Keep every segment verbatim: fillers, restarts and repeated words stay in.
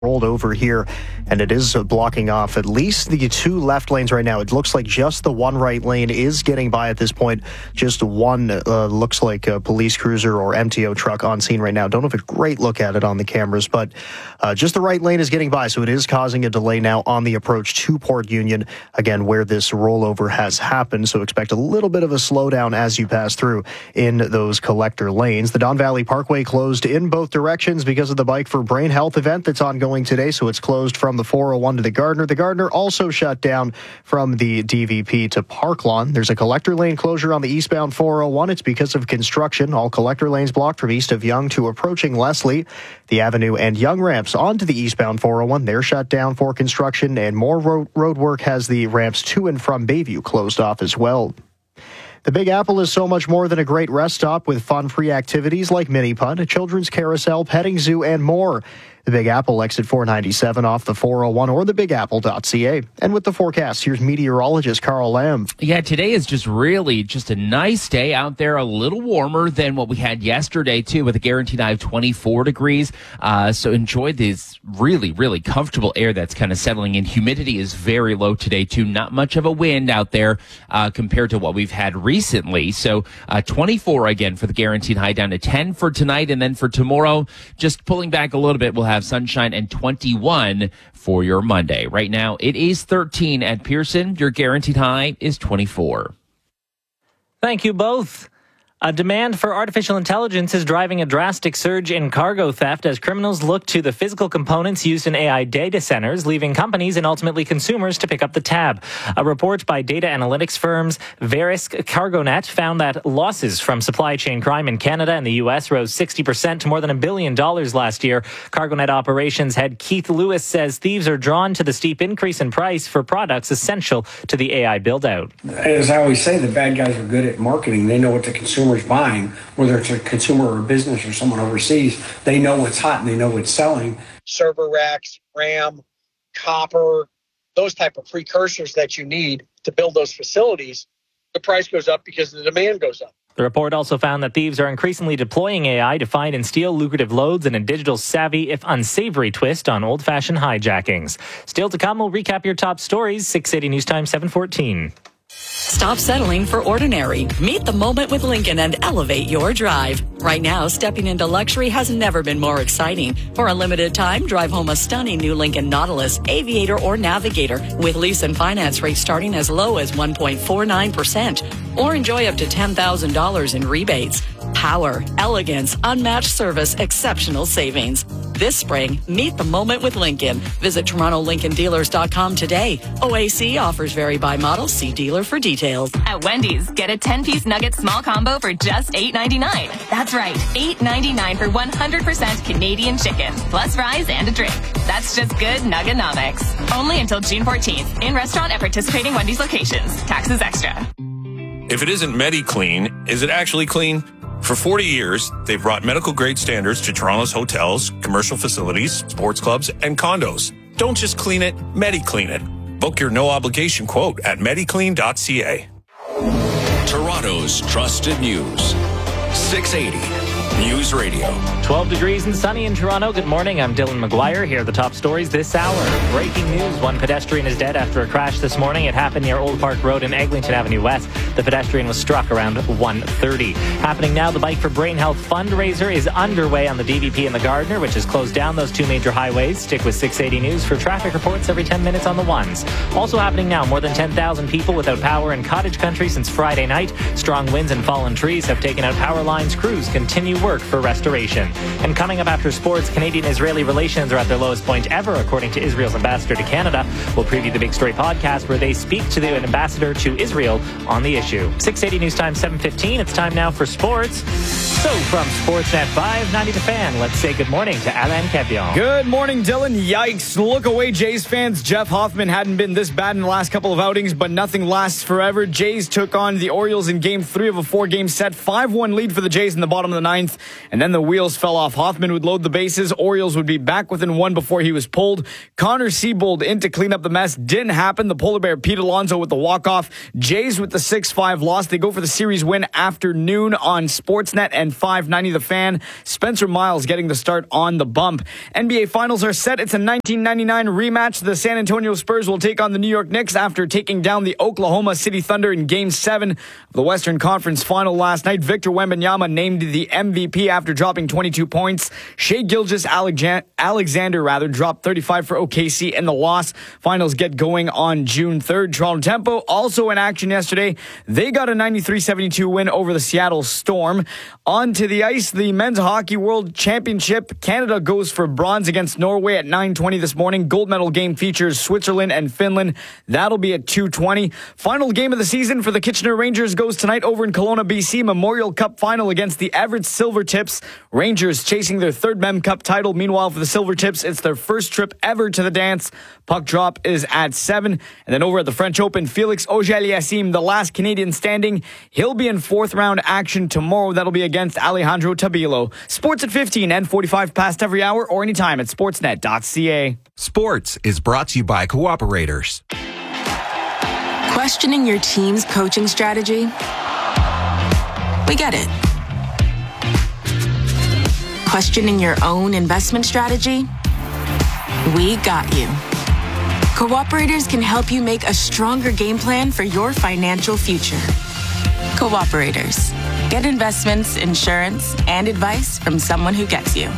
rolled over here, and it is blocking off at least the two left lanes right now. It looks like just the one right lane is getting by at this point. Just one uh, looks like a police cruiser or M T O truck on scene right now. Don't have a great look at it on the cameras, but uh, just the right lane is getting by, so it is causing a delay now on the approach to Port Union, again, where this rollover has happened. So expect a little bit of a slowdown as you pass through in those collector lanes. The Don Valley Parkway closed in both directions because of the Bike for Brain Health event that's ongoing today, so it's closed from the four oh one to the Gardner. The Gardner also shut down from the D V P to Park Lawn. There's a collector lane closure on the eastbound four oh one. It's because of construction. All collector lanes blocked from east of Yonge to approaching Leslie. The Avenue and Yonge ramps onto the eastbound four oh one. They're shut down for construction, and more road, road work has the ramps to and from Bayview closed off as well. The Big Apple is so much more than a great rest stop with fun-free activities like mini putt, a children's carousel, petting zoo, and more. The Big Apple, exit four ninety-seven off the four oh one or the big apple dot c a. And with the forecast, here's meteorologist Carl Lamb. Yeah, today is just really just a nice day out there, a little warmer than what we had yesterday, too, with a guaranteed high of twenty-four degrees. Uh, so enjoy this really, really comfortable air that's kind of settling in. Humidity is very low today, too. Not much of a wind out there uh, compared to what we've had recently. So uh, twenty-four again for the guaranteed high, down to ten for tonight. And then for tomorrow, just pulling back a little bit, we'll have sunshine and twenty-one for your Monday. Right now, it is thirteen at Pearson. Your guaranteed high is twenty-four. Thank you both. A demand for artificial intelligence is driving a drastic surge in cargo theft as criminals look to the physical components used in A I data centers, leaving companies and ultimately consumers to pick up the tab. A report by data analytics firms Verisk CargoNet found that losses from supply chain crime in Canada and the U S rose sixty percent to more than a billion dollars last year. CargoNet operations head Keith Lewis says thieves are drawn to the steep increase in price for products essential to the A I build-out. As I always say, the bad guys are good at marketing. They know what the consumer buying, whether it's a consumer or a business or someone overseas. They know what's hot and they know what's selling. Server racks, RAM, copper, those type of precursors that you need to build those facilities, the price goes up because the demand goes up. The report also found that thieves are increasingly deploying A I to find and steal lucrative loads in a digital savvy, if unsavory, twist on old-fashioned hijackings. Still to come, we'll recap your top stories. six eighty News Time, seven fourteen. Stop settling for ordinary. Meet the moment with Lincoln and elevate your drive. Right now, stepping into luxury has never been more exciting. For a limited time, drive home a stunning new Lincoln Nautilus, Aviator, or Navigator with lease and finance rates starting as low as one point four nine percent. Or enjoy up to ten thousand dollars in rebates. Power, elegance, unmatched service, exceptional savings. This spring, meet the moment with Lincoln. Visit Toronto Lincoln Dealers dot com today. O A C offers vary by model. See dealer for details. At Wendy's, get a ten-piece nugget small combo for just eight ninety-nine. That's right, eight ninety-nine for one hundred percent Canadian chicken, plus fries and a drink. That's just good Nugganomics. Only until June fourteenth. In restaurant at participating Wendy's locations. Taxes extra. If it isn't MediClean, is it actually clean? For forty years, they've brought medical-grade standards to Toronto's hotels, commercial facilities, sports clubs, and condos. Don't just clean it, MediClean it. Book your no-obligation quote at mediclean dot c a. Toronto's trusted news. six eighty News Radio. twelve degrees and sunny in Toronto. Good morning. I'm Dylan McGuire. Here are the top stories this hour. Breaking news. One pedestrian is dead after a crash this morning. It happened near Old Park Road and Eglinton Avenue West. The pedestrian was struck around one thirty. Happening now, the Bike for Brain Health fundraiser is underway on the D V P and the Gardner, which has closed down those two major highways. Stick with six eighty News for traffic reports every ten minutes on the ones. Also happening now, more than ten thousand people without power in cottage country since Friday night. Strong winds and fallen trees have taken out power lines. Crews continue work for restoration. And coming up after sports, Canadian-Israeli relations are at their lowest point ever, according to Israel's ambassador to Canada. We'll preview the Big Story podcast where they speak to the ambassador to Israel on the issue. six eighty News Time, seven fifteen. It's time now for sports. So from Sportsnet five ninety The Fan, let's say good morning to Alain Kevion. Good morning, Dylan. Yikes. Look away, Jays fans. Jeff Hoffman hadn't been this bad in the last couple of outings, but nothing lasts forever. Jays took on the Orioles in game three of a four-game set. five one lead for the Jays in the bottom of the ninth. And then the wheels fell off. Hoffman would load the bases. Orioles would be back within one before he was pulled. Connor Siebold in to clean up the mess. Didn't happen. The Polar Bear, Pete Alonso with the walk-off. Jays with the six five loss. They go for the series win after noon on Sportsnet and and five, ninety The Fan. Spencer Miles getting the start on the bump. N B A Finals are set. It's a nineteen ninety-nine rematch. The San Antonio Spurs will take on the New York Knicks after taking down the Oklahoma City Thunder in Game seven of the Western Conference Final last night. Victor Wembanyama named the M V P after dropping twenty-two points. Shai Gilgeous-Alexander rather dropped thirty-five for O K C in the loss. Finals get going on June third. Toronto Tempo also in action yesterday. They got a ninety-three seventy-two win over the Seattle Storm. On to the ice, the Men's Hockey World Championship. Canada goes for bronze against Norway at nine twenty this morning. Gold medal game features Switzerland and Finland. That'll be at two twenty. Final game of the season for the Kitchener Rangers goes tonight over in Kelowna, B C. Memorial Cup final against the Everett Silvertips. Rangers chasing their third Mem Cup title. Meanwhile, for the Silvertips, it's their first trip ever to the dance. Puck drop is at seven. And then over at the French Open, Felix Auger-Aliassime, the last Canadian standing. He'll be in fourth round action tomorrow. That'll be against Alejandro Tabilo. Sports at fifteen and forty-five past every hour or anytime at sportsnet dot c a. Sports is brought to you by Cooperators. Questioning your team's coaching strategy? We get it. Questioning your own investment strategy? We got you. Cooperators can help you make a stronger game plan for your financial future. Cooperators. Get investments, insurance, and advice from someone who gets you.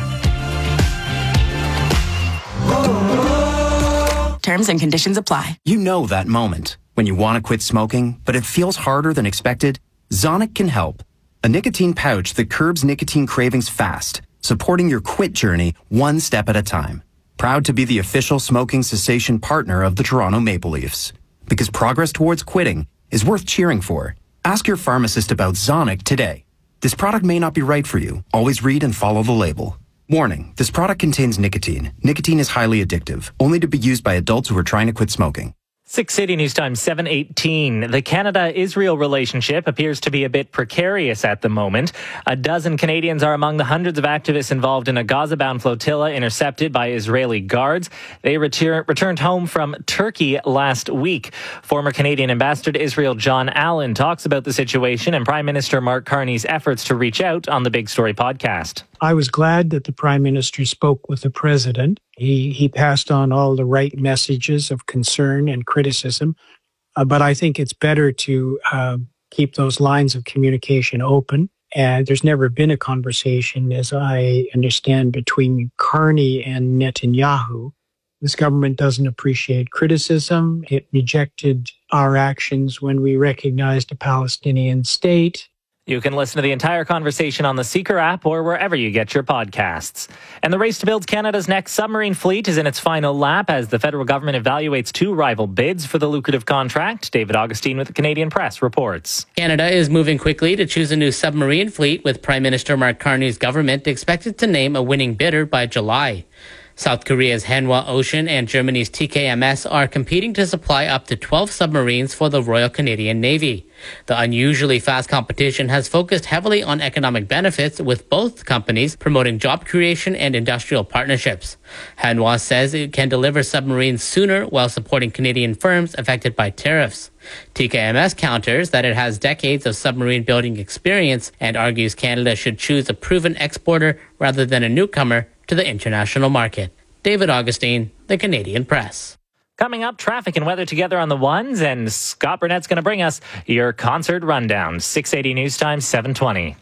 Terms and conditions apply. You know that moment when you want to quit smoking, but it feels harder than expected? Zonic can help. A nicotine pouch that curbs nicotine cravings fast, supporting your quit journey one step at a time. Proud to be the official smoking cessation partner of the Toronto Maple Leafs. Because progress towards quitting is worth cheering for. Ask your pharmacist about Zonic today. This product may not be right for you. Always read and follow the label. Warning, this product contains nicotine. Nicotine is highly addictive, only to be used by adults who are trying to quit smoking. six eighty News Time, seven eighteen. The Canada-Israel relationship appears to be a bit precarious at the moment. A dozen Canadians are among the hundreds of activists involved in a Gaza-bound flotilla intercepted by Israeli guards. They retur- returned home from Turkey last week. Former Canadian Ambassador to Israel John Allen talks about the situation and Prime Minister Mark Carney's efforts to reach out on the Big Story podcast. I was glad that the Prime Minister spoke with the President. He he passed on all the right messages of concern and criticism. Uh, but I think it's better to uh, keep those lines of communication open. And there's never been a conversation, as I understand, between Carney and Netanyahu. This government doesn't appreciate criticism. It rejected our actions when we recognized a Palestinian state. You can listen to the entire conversation on the Seeker app or wherever you get your podcasts. And the race to build Canada's next submarine fleet is in its final lap as the federal government evaluates two rival bids for the lucrative contract. David Augustine with the Canadian Press reports. Canada is moving quickly to choose a new submarine fleet, with Prime Minister Mark Carney's government expected to name a winning bidder by July. South Korea's Hanwha Ocean and Germany's T K M S are competing to supply up to twelve submarines for the Royal Canadian Navy. The unusually fast competition has focused heavily on economic benefits, with both companies promoting job creation and industrial partnerships. Hanwha says it can deliver submarines sooner while supporting Canadian firms affected by tariffs. T K M S counters that it has decades of submarine building experience and argues Canada should choose a proven exporter rather than a newcomer to the international market. David Augustine, the Canadian Press. Coming up, traffic and weather together on the ones, and Scott Burnett's going to bring us your concert rundown. six eighty News Time, seven twenty.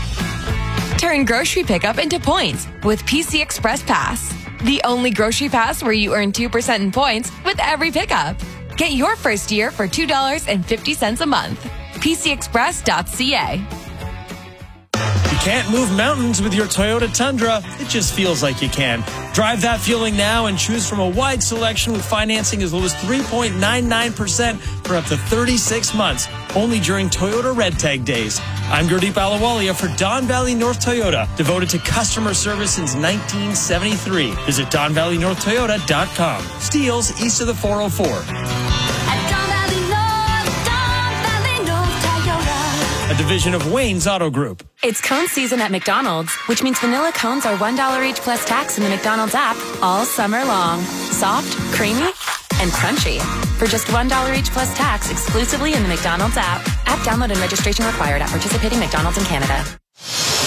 Turn grocery pickup into points with P C Express Pass. The only grocery pass where you earn two percent in points with every pickup. Get your first year for two dollars and fifty cents a month. P C express dot c a. You can't move mountains with your Toyota Tundra. It just feels like you can. Drive that feeling now and choose from a wide selection with financing as low as three point nine nine percent for up to thirty-six months, only during Toyota Red Tag Days. I'm Gurdeep Ahluwalia for Don Valley North Toyota, devoted to customer service since nineteen seventy-three. Visit don valley north toyota dot com. Steeles east of the four oh four. A division of Wayne's Auto Group. It's cone season at McDonald's, which means vanilla cones are one dollar each plus tax in the McDonald's app all summer long. Soft, creamy, and crunchy. For just one dollar each plus tax exclusively in the McDonald's app. App download and registration required at participating McDonald's in Canada.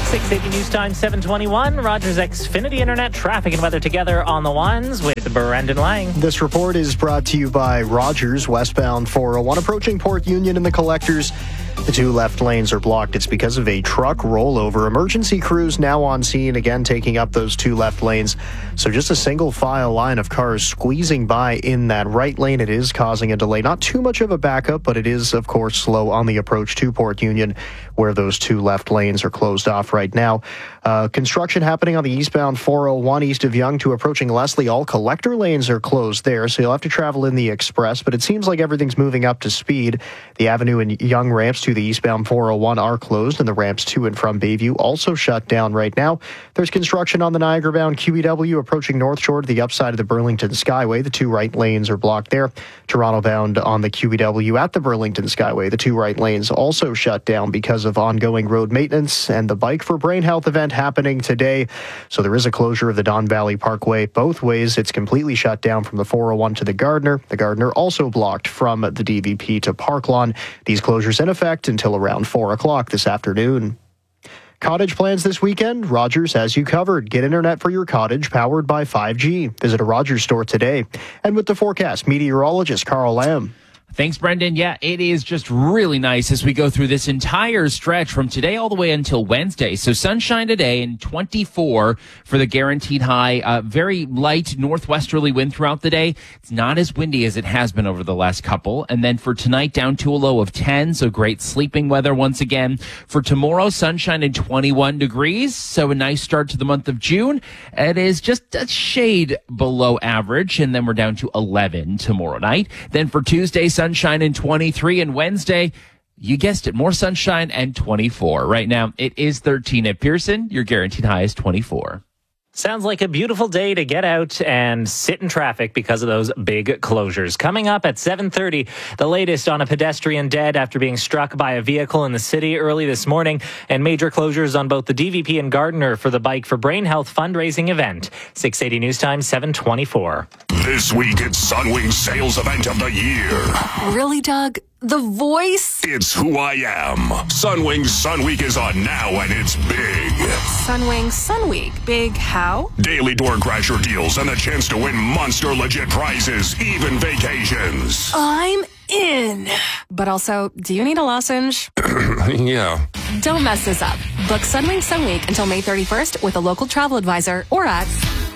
six eighty News Time, seven twenty-one. Rogers Xfinity Internet traffic and weather together on the ones with Brendan Lang. This report is brought to you by Rogers, westbound four oh one, approaching Port Union and the Collectors. The two left lanes are blocked. It's because of a truck rollover. Emergency crews now on scene, again taking up those two left lanes. So just a single file line of cars squeezing by in that right lane. It is causing a delay. Not too much of a backup, but it is, of course, slow on the approach to Port Union, where those two left lanes are closed off right now. Uh, construction happening on the eastbound four oh one east of Yonge to approaching Leslie. All collector lanes are closed there, so you'll have to travel in the express, but it seems like everything's moving up to speed. The Avenue and Yonge ramps to the eastbound four oh one are closed, and the ramps to and from Bayview also shut down right now. There's construction on the Niagara-bound Q E W approaching North Shore to the upside of the Burlington Skyway. The two right lanes are blocked there. Toronto-bound on the Q E W at the Burlington Skyway. The two right lanes also shut down because of ongoing road maintenance, and the Bike for Brain Health event happening today. So there is a closure of the Don Valley Parkway both ways. It's completely shut down from the four oh one to the Gardner. The Gardner also blocked from the D V P to Park Lawn. These closures in effect until around four o'clock this afternoon. Cottage plans this weekend? Rogers has you covered. Get internet for your cottage powered by five G. Visit a Rogers store today. And with the forecast, meteorologist Carl Lamb. Thanks, Brendan. Yeah, it is just really nice as we go through this entire stretch from today all the way until Wednesday. So sunshine today and twenty-four for the guaranteed high. Uh, very light northwesterly wind throughout the day. It's not as windy as it has been over the last couple. And then for tonight, down to a low of ten. So great sleeping weather once again. For tomorrow, sunshine and twenty-one degrees. So a nice start to the month of June. It is just a shade below average. And then we're down to eleven tomorrow night. Then for Tuesday, sunshine and twenty-three, and Wednesday, you guessed it, more sunshine and twenty-four. Right now, it is thirteen at Pearson. Your guaranteed high is twenty-four. Sounds like a beautiful day to get out and sit in traffic because of those big closures. Coming up at seven thirty, the latest on a pedestrian dead after being struck by a vehicle in the city early this morning, and major closures on both the D V P and Gardner for the Bike for Brain Health fundraising event. six eighty News Time, seven twenty-four. This week, it's Sunwing's sales event of the year. Really, Doug? The Voice? It's who I am. Sunwing's Sun Week is on now, and it's big. Sunwing Sun Week. Big how? Daily door crasher deals and a chance to win monster legit prizes, even vacations. I'm in. But also, do you need a lozenge? Yeah. Don't mess this up. Book Sunwing Sun Week until May thirty-first with a local travel advisor or at...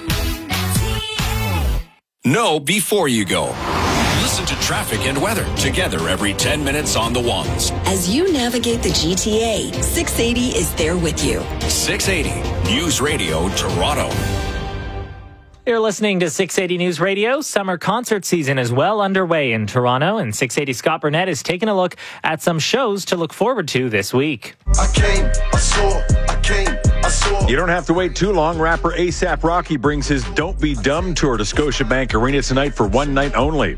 Know before you go. Listen to traffic and weather together every ten minutes on the ones. As you navigate the G T A, six eighty is there with you. six eighty News Radio Toronto. You're listening to six eighty News Radio. Summer concert season is well underway in Toronto, and six eighty Scott Burnett is taking a look at some shows to look forward to this week. I came, I saw, I came, I saw. You don't have to wait too long. Rapper A$AP Rocky brings his Don't Be Dumb tour to Scotiabank Arena tonight for one night only.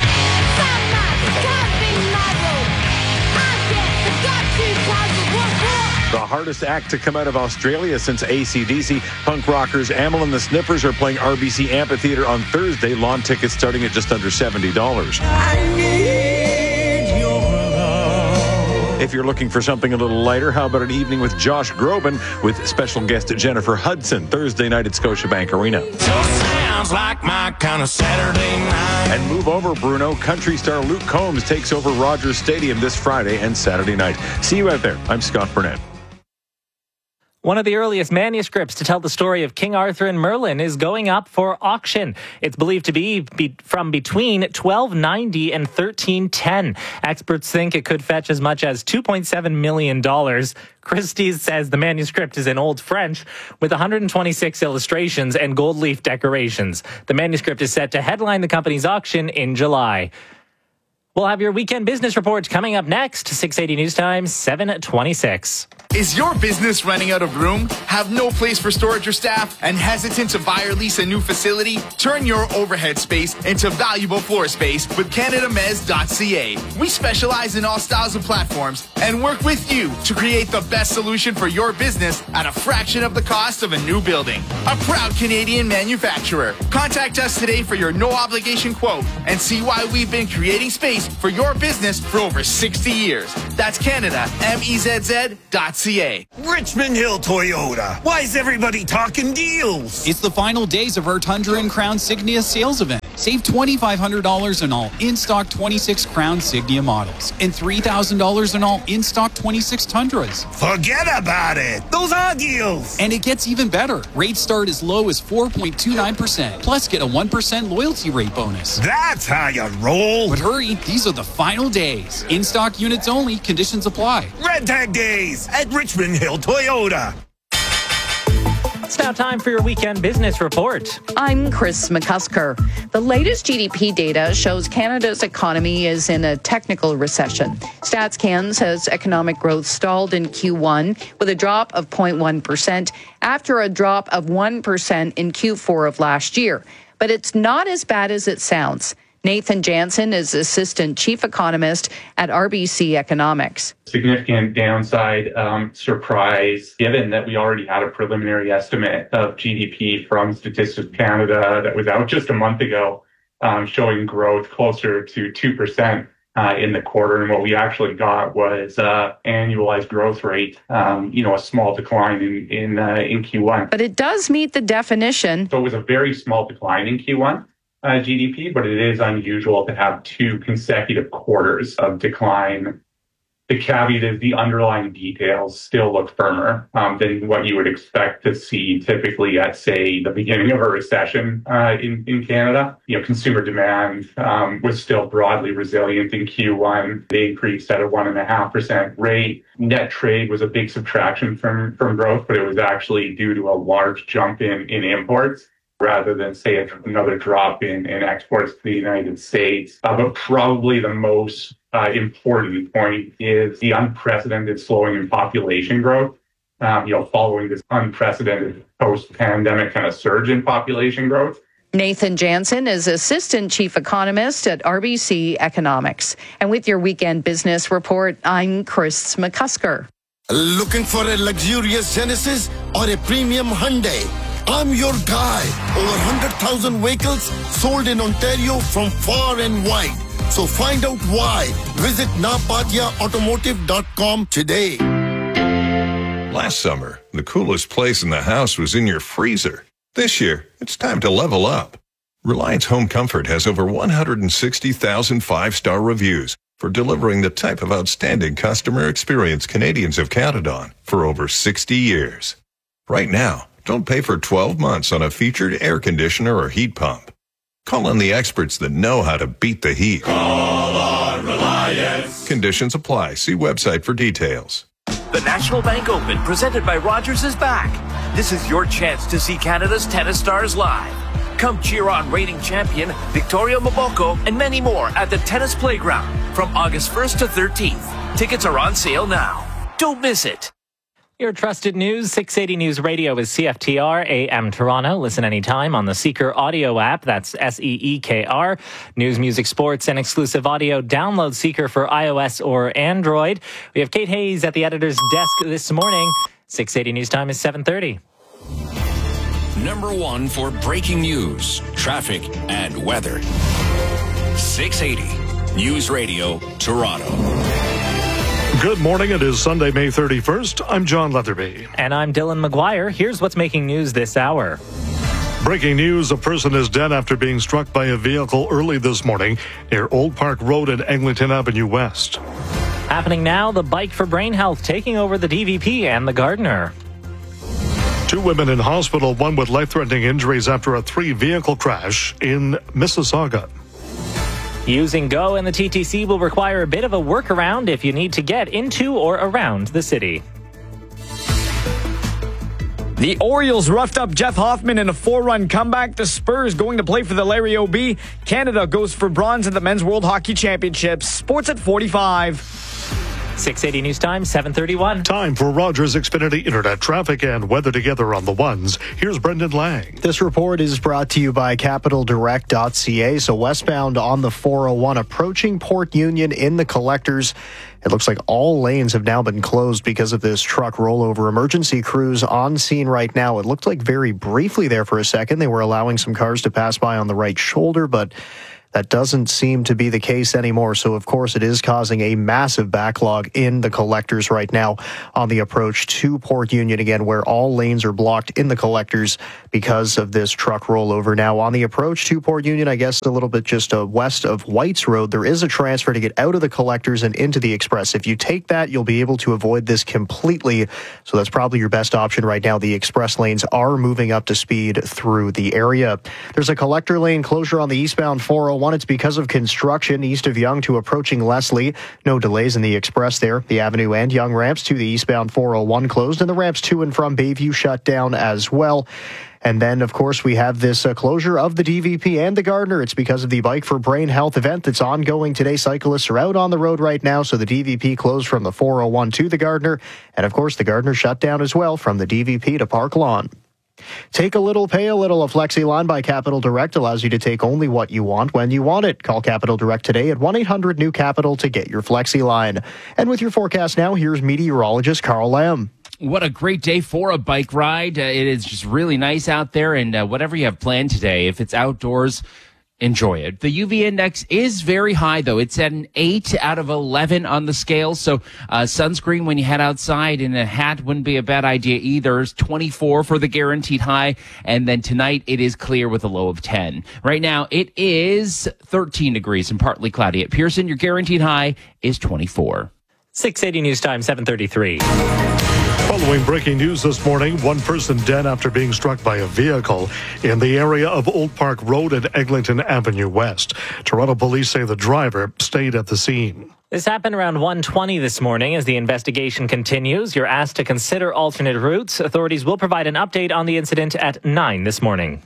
The hardest act to come out of Australia since A C D C. Punk rockers Amyl and the Sniffers are playing R B C Amphitheatre on Thursday. Lawn tickets starting at just under seventy dollars. If you're looking for something a little lighter, how about an evening with Josh Groban with special guest Jennifer Hudson Thursday night at Scotiabank Arena. So sounds like my kind of Saturday night. And move over, Bruno. Country star Luke Combs takes over Rogers Stadium this Friday and Saturday night. See you out there. I'm Scott Burnett. One of the earliest manuscripts to tell the story of King Arthur and Merlin is going up for auction. It's believed to be, be from between twelve ninety and thirteen ten. Experts think it could fetch as much as two point seven million dollars. Christie's says the manuscript is in Old French with one hundred twenty-six illustrations and gold leaf decorations. The manuscript is set to headline the company's auction in July. We'll have your weekend business report coming up next. six eighty News Time, seven twenty-six. Is your business running out of room? Have no place for storage or staff? And hesitant to buy or lease a new facility? Turn your overhead space into valuable floor space with Canada Mez dot C A. We specialize in all styles of platforms and work with you to create the best solution for your business at a fraction of the cost of a new building. A proud Canadian manufacturer. Contact us today for your no obligation quote and see why we've been creating space expertise for your business for over sixty years. That's Canada, M E Z Z dot C A. Richmond Hill Toyota. Why is everybody talking deals? It's the final days of our Tundra and Crown Signia sales event. Save two thousand five hundred dollars on all in-stock twenty-six Crown Signia models and three thousand dollars on all in-stock twenty-six Tundras. Forget about it. Those are deals. And it gets even better. Rates start as low as four point two nine percent. Plus, get a one percent loyalty rate bonus. That's how you roll. But hurry, these are the final days. In-stock units only. Conditions apply. Red Tag Days at Richmond Hill Toyota. It's now time for your weekend business report. I'm Chris McCusker. The latest G D P data shows Canada's economy is in a technical recession. StatsCan says economic growth stalled in Q one with a drop of zero point one percent after a drop of one percent in Q four of last year. But it's not as bad as it sounds. Nathan Jansen is Assistant Chief Economist at R B C Economics. Significant downside um, surprise, given that we already had a preliminary estimate of G D P from Statistics Canada that was out just a month ago, um, showing growth closer to two percent uh, in the quarter. And what we actually got was uh, annualized growth rate, um, you know, a small decline in in, uh, in Q one. But it does meet the definition. So it was a very small decline in Q one. Uh, G D P, but it is unusual to have two consecutive quarters of decline. The caveat is the underlying details still look firmer um, than what you would expect to see typically at, say, the beginning of a recession uh, in, in Canada. You know, consumer demand um, was still broadly resilient in Q one. They increased at a one point five percent rate. Net trade was a big subtraction from, from growth, but it was actually due to a large jump in, in imports, rather than, say, another drop in, in exports to the United States. Uh, but probably the most uh, important point is the unprecedented slowing in population growth, um, you know, following this unprecedented post-pandemic kind of surge in population growth. Nathan Jansen is Assistant Chief Economist at R B C Economics. And with your weekend business report, I'm Chris McCusker. Looking for a luxurious Genesis or a premium Hyundai? I'm your guy. Over one hundred thousand vehicles sold in Ontario from far and wide. So find out why. Visit napatia automotive dot com today. Last summer, the coolest place in the house was in your freezer. This year, it's time to level up. Reliance Home Comfort has over one hundred sixty thousand five-star reviews for delivering the type of outstanding customer experience Canadians have counted on for over sixty years. Right now, don't pay for twelve months on a featured air conditioner or heat pump. Call on the experts that know how to beat the heat. Call on Reliance. Conditions apply. See website for details. The National Bank Open, presented by Rogers, is back. This is your chance to see Canada's tennis stars live. Come cheer on reigning champion Victoria Mboko and many more at the Tennis Playground from August first to thirteenth. Tickets are on sale now. Don't miss it. Your trusted news, six eighty News Radio is C F T R A M Toronto. Listen anytime on the Seeker audio app. That's S E E K R. News, music, sports, and exclusive audio. Download Seeker for iOS or Android. We have Kate Hayes at the editor's desk this morning. six eighty News time is seven thirty. Number one for breaking news, traffic, and weather. six eighty News Radio, Toronto. Good morning. It is Sunday, May thirty-first. I'm John Leatherby. And I'm Dylan McGuire. Here's what's making news this hour. Breaking news, a person is dead after being struck by a vehicle early this morning near Old Park Road and Eglinton Avenue West. Happening now, the Bike for Brain Health taking over the D V P and the Gardiner. Two women in hospital, one with life-threatening injuries after a three-vehicle crash in Mississauga. Using Go and the T T C will require a bit of a workaround if you need to get into or around the city. The Orioles roughed up Jeff Hoffman in a four-run comeback. The Spurs going to play for the Larry O'B. Canada goes for bronze at the Men's World Hockey Championships. Sports at forty-five. six eighty News Time, seven thirty-one. Time for Rogers Xfinity Internet traffic and weather together on the ones. Here's Brendan Lang. This report is brought to you by capital direct dot c a. So westbound on the four oh one, approaching Port Union in the collectors. It looks like all lanes have now been closed because of this truck rollover. Emergency crews on scene right now. It looked like very briefly there for a second they were allowing some cars to pass by on the right shoulder, but that doesn't seem to be the case anymore. So, of course, it is causing a massive backlog in the collectors right now on the approach to Port Union again, where all lanes are blocked in the collectors because of this truck rollover. Now, on the approach to Port Union, I guess a little bit just uh, west of Whites Road, there is a transfer to get out of the collectors and into the express. If you take that, you'll be able to avoid this completely. So that's probably your best option right now. The express lanes are moving up to speed through the area. There's a collector lane closure on the eastbound four oh one. It's because of construction east of Yonge to approaching Leslie. No delays in the express there. The Avenue and Yonge ramps to the eastbound four oh one closed, and the ramps to and from Bayview shut down as well. And then, of course, we have this uh, closure of the D V P and the Gardiner. It's because of the Bike for Brain Health event that's ongoing today. Cyclists are out on the road right now, so the D V P closed from the four oh one to the Gardiner. And, of course, the Gardiner shut down as well from the D V P to Park Lawn. Take a little, pay a little. A FlexiLine by Capital Direct allows you to take only what you want when you want it. Call Capital Direct today at one eight hundred new capital to get your FlexiLine. And with your forecast now, here's meteorologist Carl Lamb. What a great day for a bike ride. Uh, it is just really nice out there, and uh, whatever you have planned today, if it's outdoors, enjoy it. The U V index is very high, though. It's at an eight out of eleven on the scale. So uh, sunscreen when you head outside, and a hat wouldn't be a bad idea either. It's twenty-four for the guaranteed high. And then tonight it is clear with a low of ten. Right now it is thirteen degrees and partly cloudy. At Pearson, your guaranteed high is twenty-four. six eighty News Time, seven thirty-three. Following breaking news this morning, one person dead after being struck by a vehicle in the area of Old Park Road and Eglinton Avenue West. Toronto police say the driver stayed at the scene. This happened around one twenty this morning. As the investigation continues, you're asked to consider alternate routes. Authorities will provide an update on the incident at nine this morning.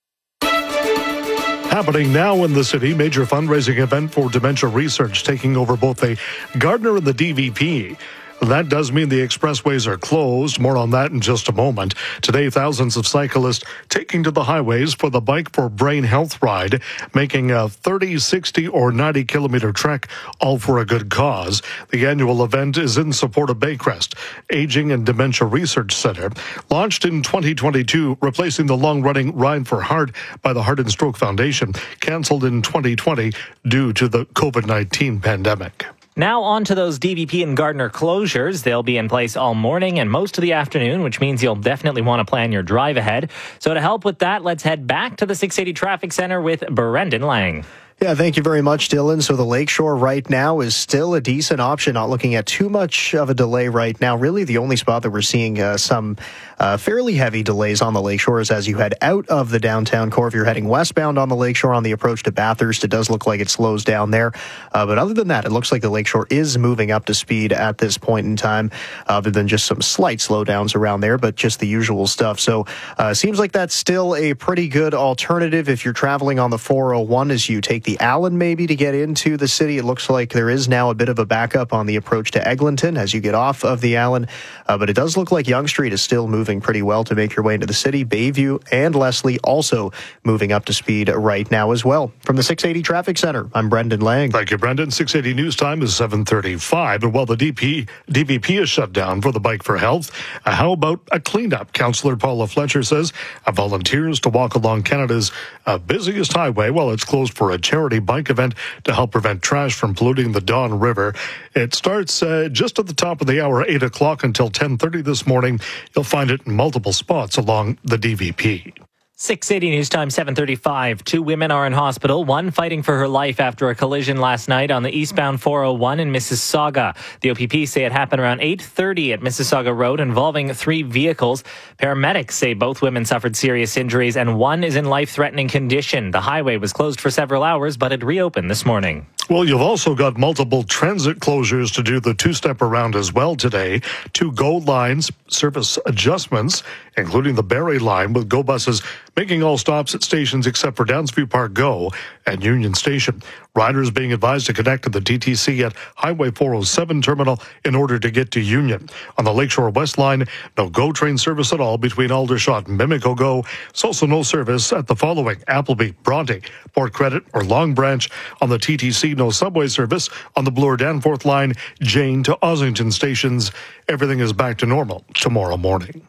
Happening now in the city, major fundraising event for dementia research taking over both the Gardiner and the D V P. That does mean the expressways are closed. More on that in just a moment. Today, thousands of cyclists taking to the highways for the Bike for Brain Health ride, making a thirty, sixty, or ninety kilometer trek, all for a good cause. The annual event is in support of Baycrest Aging and Dementia Research Center, launched in twenty twenty-two, replacing the long-running Ride for Heart by the Heart and Stroke Foundation, canceled in twenty twenty due to the COVID nineteen pandemic. Now on to those D V P and Gardiner closures. They'll be in place all morning and most of the afternoon, which means you'll definitely want to plan your drive ahead. So to help with that, let's head back to the six eighty Traffic Center with Brendan Lang. Yeah, thank you very much, Dylan. So the Lakeshore right now is still a decent option, not looking at too much of a delay right now. Really, the only spot that we're seeing uh, some uh, fairly heavy delays on the Lakeshore is as you head out of the downtown core. If you're heading westbound on the Lakeshore on the approach to Bathurst, it does look like it slows down there. Uh, but other than that, it looks like the Lakeshore is moving up to speed at this point in time, other than just some slight slowdowns around there, but just the usual stuff. So uh, seems like that's still a pretty good alternative if you're traveling on the four oh one as you take the Allen maybe to get into the city. It looks like there is now a bit of a backup on the approach to Eglinton as you get off of the Allen, uh, but it does look like Yonge Street is still moving pretty well to make your way into the city. Bayview and Leslie also moving up to speed right now as well. From the six eighty Traffic Center, I'm Brendan Lang. Thank you, Brendan. six eighty News Time is seven thirty-five. And while the D P, D V P is shut down for the Bike for Health, uh, how about a cleanup? Councillor Paula Fletcher says uh, volunteers to walk along Canada's uh, busiest highway while it's closed for a charity bike event to help prevent trash from polluting the Don River. It starts uh, just at the top of the hour, eight o'clock until ten thirty this morning. You'll find it in multiple spots along the D V P. six eighty News Time, seven thirty-five. Two women are in hospital, one fighting for her life after a collision last night on the eastbound four oh one in Mississauga. The O P P say it happened around eight thirty at Mississauga Road involving three vehicles. Paramedics say both women suffered serious injuries and one is in life-threatening condition. The highway was closed for several hours, but it reopened this morning. Well, you've also got multiple transit closures to do the two-step around as well today. Two GO lines, service adjustments, including the Barrie line, with GO buses making all stops at stations except for Downsview Park GO and Union Station. Riders being advised to connect to the T T C at Highway four oh seven terminal in order to get to Union. On the Lakeshore West line, no GO train service at all between Aldershot and Mimico GO. There's also no service at the following: Appleby, Bronte, Port Credit, or Long Branch. On the T T C, no subway service on the Bloor-Danforth line, Jane to Ossington stations. Everything is back to normal tomorrow morning.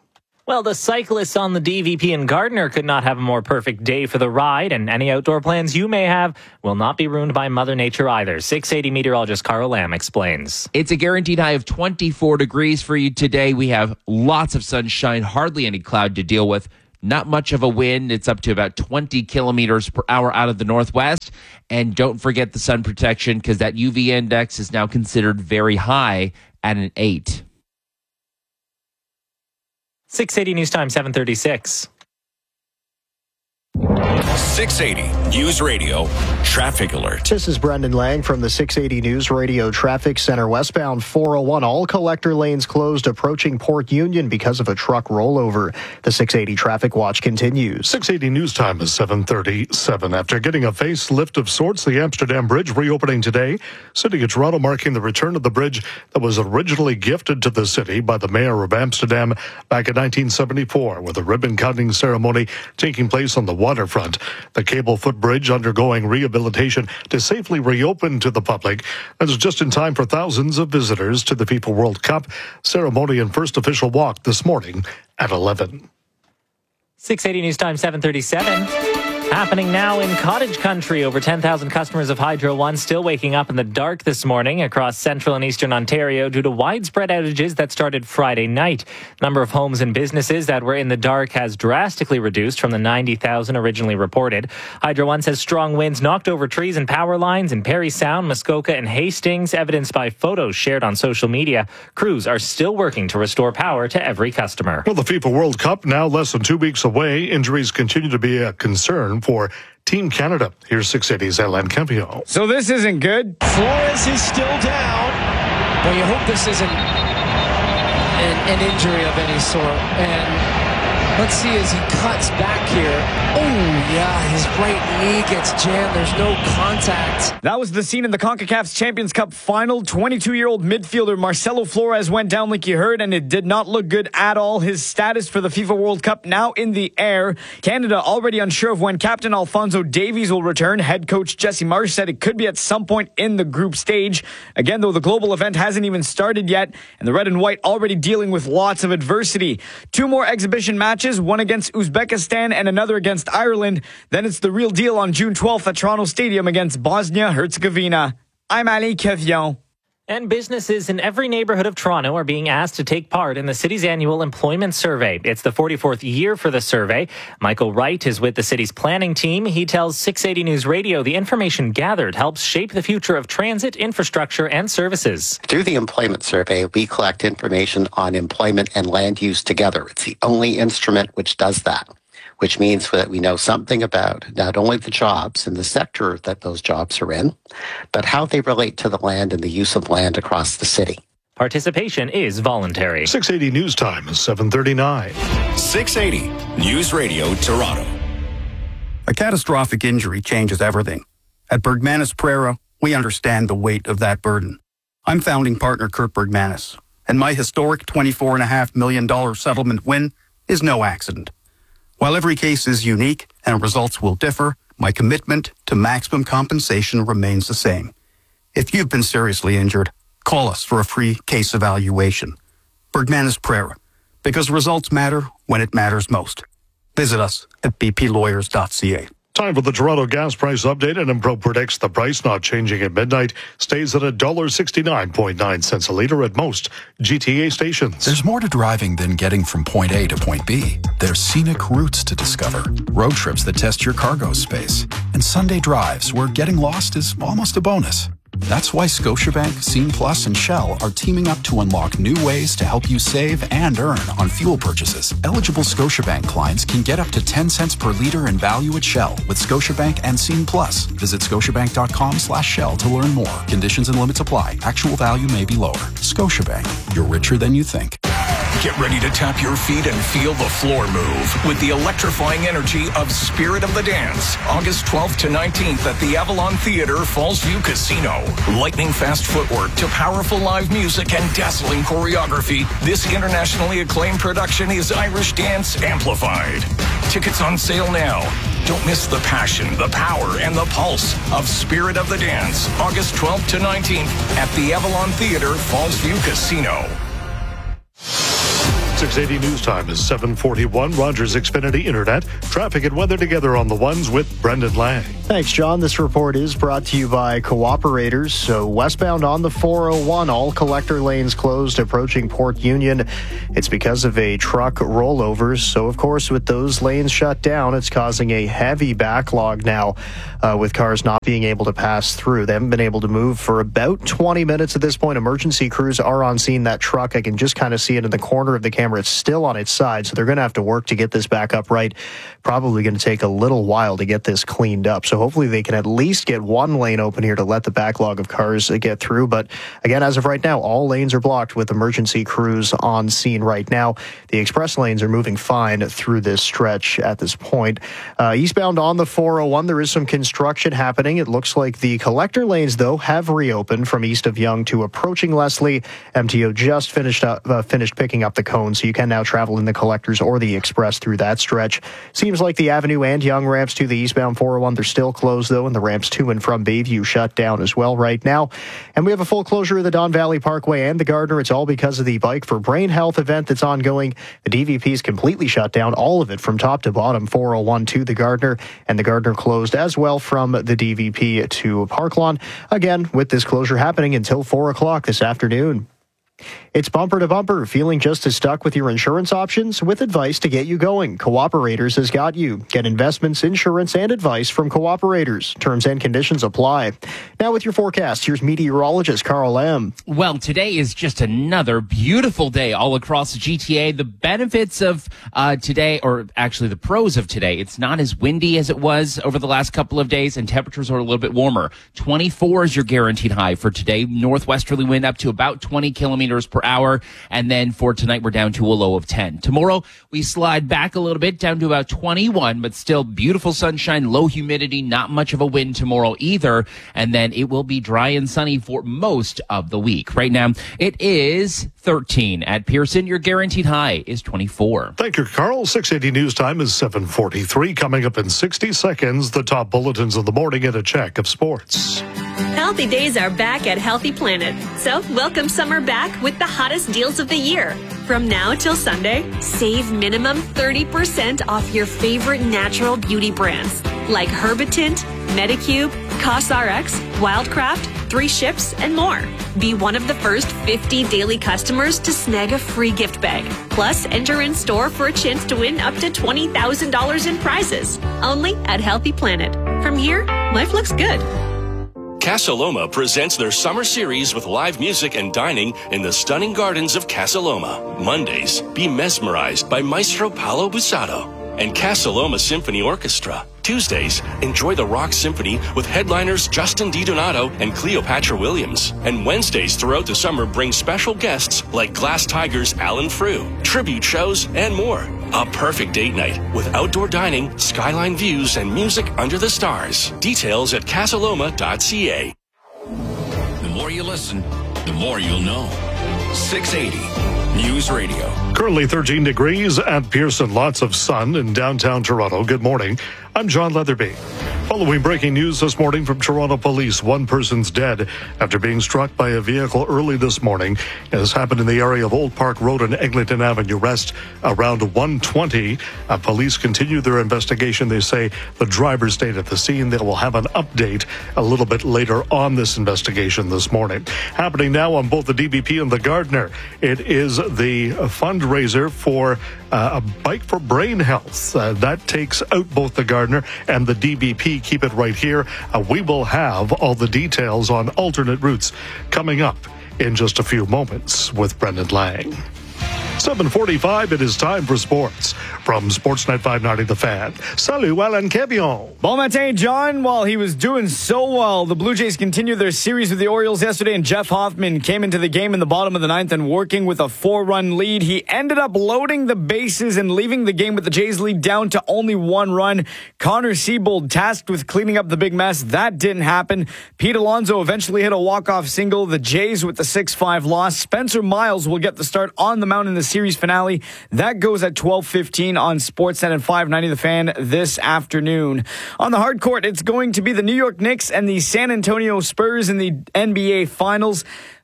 Well, the cyclists on the D V P in Gardner could not have a more perfect day for the ride, and any outdoor plans you may have will not be ruined by Mother Nature either. six eighty meteorologist Carl Lamb explains. It's a guaranteed high of twenty-four degrees for you today. We have lots of sunshine, hardly any cloud to deal with. Not much of a wind. It's up to about twenty kilometers per hour out of the northwest. And don't forget the sun protection, because that U V index is now considered very high at an eight. six eighty News Time, seven thirty-six. six eighty News Radio Traffic Alert. This is Brendan Lang from the six eighty News Radio Traffic Center. Westbound four oh one, all collector lanes closed approaching Port Union because of a truck rollover. The six eighty Traffic Watch continues. six eighty News Time is seven thirty-seven. After getting a facelift of sorts, the Amsterdam Bridge reopening today. City of Toronto marking the return of the bridge that was originally gifted to the city by the mayor of Amsterdam back in nineteen seventy-four, with a ribbon-cutting ceremony taking place on the waterfront. The cable foot bridge undergoing rehabilitation to safely reopen to the public. That's just in time for thousands of visitors to the FIFA World Cup ceremony and first official walk this morning at eleven. six eighty News Time, seven thirty-seven. Happening now in cottage country. Over ten thousand customers of Hydro One still waking up in the dark this morning across central and eastern Ontario due to widespread outages that started Friday night. The number of homes and businesses that were in the dark has drastically reduced from the ninety thousand originally reported. Hydro One says strong winds knocked over trees and power lines in Parry Sound, Muskoka and Hastings, evidenced by photos shared on social media. Crews are still working to restore power to every customer. Well, the FIFA World Cup now less than two weeks away. Injuries continue to be a concern for Team Canada. Here's six eighty's Alain Campio. So this isn't good. Flores is still down. Well, you hope this isn't an, an injury of any sort. And let's see as he cuts back here. Oh, yeah, his right knee gets jammed. There's no contact. That was the scene in the CONCACAF's Champions Cup final. twenty-two-year-old midfielder Marcelo Flores went down like you heard, and it did not look good at all. His status for the FIFA World Cup now in the air. Canada already unsure of when Captain Alphonso Davies will return. Head coach Jesse Marsh said it could be at some point in the group stage. Again, though, the global event hasn't even started yet, and the red and white already dealing with lots of adversity. Two more exhibition matches, one against Uzbekistan and another against Ireland. Then it's the real deal on June twelfth at Toronto Stadium against Bosnia-Herzegovina. I'm Ali Kevion. And businesses in every neighborhood of Toronto are being asked to take part in the city's annual employment survey. It's the forty-fourth year for the survey. Michael Wright is with the city's planning team. He tells six eighty News Radio the information gathered helps shape the future of transit, infrastructure, and services. Through the employment survey, we collect information on employment and land use together. It's the only instrument which does that, which means that we know something about not only the jobs and the sector that those jobs are in, but how they relate to the land and the use of land across the city. Participation is voluntary. six eighty News Time is seven thirty-nine. six eighty News Radio Toronto. A catastrophic injury changes everything. At Bergmanis Prera, we understand the weight of that burden. I'm founding partner Kurt Bergmanis, and my historic twenty-four point five million dollars settlement win is no accident. While every case is unique and results will differ, my commitment to maximum compensation remains the same. If you've been seriously injured, call us for a free case evaluation. Bergmanis Prera, because results matter when it matters most. Visit us at b p lawyers dot c a. Time for the Toronto gas price update, and Impro predicts the price, not changing at midnight, stays at one dollar sixty-nine point nine cents a litre at most G T A stations. There's more to driving than getting from point A to point B. There's scenic routes to discover, road trips that test your cargo space, and Sunday drives where getting lost is almost a bonus. That's why Scotiabank, Scene Plus, and Shell are teaming up to unlock new ways to help you save and earn on fuel purchases. Eligible Scotiabank clients can get up to ten cents per litre in value at Shell with Scotiabank and Scene Plus. Visit scotiabank.com slash Shell to learn more. Conditions and limits apply. Actual value may be lower. Scotiabank. You're richer than you think. Get ready to tap your feet and feel the floor move with the electrifying energy of Spirit of the Dance. August twelfth to nineteenth at the Avalon Theatre, Fallsview Casino. Lightning fast footwork to powerful live music and dazzling choreography. This internationally acclaimed production is Irish dance amplified. Tickets on sale now. Don't miss the passion, the power, and the pulse of Spirit of the Dance. August twelfth to nineteenth at the Avalon Theatre, Fallsview Casino. six eighty News Time is seven forty-one. Rogers Xfinity Internet. Traffic and weather together on the ones with Brendan Lang. Thanks, John. This report is brought to you by Cooperators. So westbound on the four oh one, all collector lanes closed approaching Port Union. It's because of a truck rollover. So, of course, with those lanes shut down, it's causing a heavy backlog now uh, with cars not being able to pass through. They haven't been able to move for about twenty minutes at this point. Emergency crews are on scene. That truck, I can just kind of see it in the corner of the camera. It's still on its side, so they're going to have to work to get this back up right. Probably going to take a little while to get this cleaned up. So hopefully they can at least get one lane open here to let the backlog of cars get through. But again, as of right now, all lanes are blocked with emergency crews on scene right now. The express lanes are moving fine through this stretch at this point. Uh, eastbound on the four oh one, there is some construction happening. It looks like the collector lanes, though, have reopened from east of Yonge to approaching Leslie. M T O just finished up, uh, finished picking up the cone, so you can now travel in the collectors or the express through that stretch. Seems like the Avenue and Yonge ramps to the eastbound four oh one, they're still closed, though, and the ramps to and from Bayview shut down as well right now. And we have a full closure of the Don Valley Parkway and the Gardner. It's all because of the Bike for Brain Health event that's ongoing. The D V P is completely shut down, all of it from top to bottom, four oh one to the Gardner, and the Gardner closed as well from the D V P to Park Lawn. Again, with this closure happening until four o'clock this afternoon. It's bumper to bumper. Feeling just as stuck with your insurance options? With advice to get you going, Cooperators has got you. Get investments, insurance, and advice from Cooperators. Terms and conditions apply. Now with your forecast, here's meteorologist Carl M. Well, today is just another beautiful day all across the G T A. The benefits of uh, today, or actually the pros of today, it's not as windy as it was over the last couple of days, and temperatures are a little bit warmer. twenty-four is your guaranteed high for today. Northwesterly wind up to about twenty kilometers per hour. And then for tonight, we're down to a low of ten. Tomorrow, we slide back a little bit down to about twenty-one, but still beautiful sunshine, low humidity, not much of a wind tomorrow either. And then it will be dry and sunny for most of the week. Right now, it is thirteen at Pearson. Your guaranteed high is twenty-four. Thank you, Carl. six eighty News Time is seven forty-three. Coming up in sixty seconds, the top bulletins of the morning and a check of sports. Healthy days are back at Healthy Planet. So welcome summer back with the hottest deals of the year. From now till Sunday, save minimum thirty percent off your favorite natural beauty brands like Herbitint, Medicube, CosRx, Wildcraft, Three Ships, and more. Be one of the first fifty daily customers to snag a free gift bag. Plus, enter in store for a chance to win up to twenty thousand dollars in prizes. Only at Healthy Planet. From here, life looks good. Casa Loma presents their summer series with live music and dining in the stunning gardens of Casa Loma. Mondays, be mesmerized by Maestro Paolo Busato and Casa Loma Symphony Orchestra. Tuesdays, enjoy the Rock Symphony with headliners Justin DiDonato and Cleopatra Williams. And Wednesdays throughout the summer bring special guests like Glass Tigers' Alan Frew, tribute shows, and more. A perfect date night with outdoor dining, skyline views, and music under the stars. Details at casaloma dot c a. The more you listen, the more you'll know. six eighty News Radio. Currently thirteen degrees at Pearson. Lots of sun in downtown Toronto. Good morning. I'm John Leatherby. Following breaking news this morning from Toronto Police, one person's dead after being struck by a vehicle early this morning. This happened in the area of Old Park Road and Eglinton Avenue West around one twenty. Uh, police continue their investigation. They say the driver stayed at the scene. They will have an update a little bit later on this investigation this morning. Happening now on both the D B P and the Gardner. It is the fundraiser for uh, a Bike for Brain Health. Uh, that takes out both the Gardner and the D B P. Keep it right here. Uh, we will have all the details on alternate routes coming up in just a few moments with Brendan Lang. seven forty-five, it is time for sports. From Sportsnet five ninety The Fan, salut Alain Québillon. Bon matin, John. While he was doing so well, the Blue Jays continued their series with the Orioles yesterday, and Jeff Hoffman came into the game in the bottom of the ninth and working with a four-run lead. He ended up loading the bases and leaving the game with the Jays lead down to only one run. Connor Siebold tasked with cleaning up the big mess. That didn't happen. Pete Alonso eventually hit a walk-off single. The Jays with the six five loss. Spencer Miles will get the start on the mound in the series finale. That goes at twelve fifteen on Sportsnet and five ninety The Fan this afternoon. On the hard court, it's going to be the New York Knicks and the San Antonio Spurs in the N B A Finals.